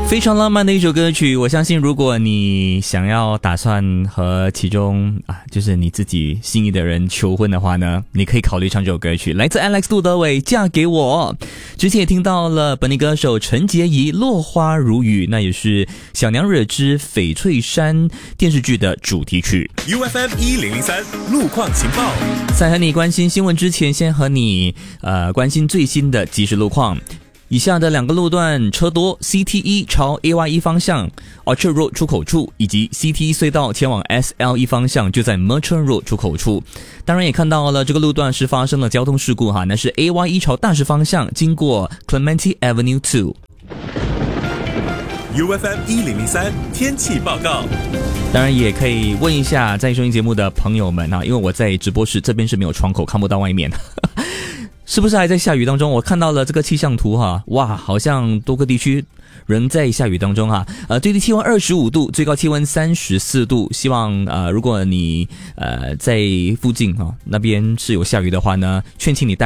非常浪漫的一首歌曲，我相信如果你想要打算和其中就是你自己心仪的人求婚的话呢，你可以考虑唱这首歌曲，来自 Alex 杜德伟，嫁给我。之前也听到了本地歌手陈洁仪落花如雨，那也是小娘惹之翡翠山电视剧的主题曲。 UFM 1003路况情报， 在和你关心新闻之前，先和你关心最新的即时路况。以下的两个路段车多 ，CT1 朝 AY1 方向 Orchard Road 出口处，以及 CT1 隧道前往 SL1 方向就在 Merchant Road 出口处。当然也看到了这个路段是发生了交通事故那是 AY1 朝大石方向经过 Clementi Avenue 2。 UFM 1003天气报告。 当然也可以问一下在收听节目的朋友们因为我在直播室这边是没有窗口，看不到外面是不是还在下雨当中？我看到了这个气象图哇，好像多个地区仍在下雨当中最低气温25度，最高气温34度。希望如果你在附近那边是有下雨的话呢，劝请你带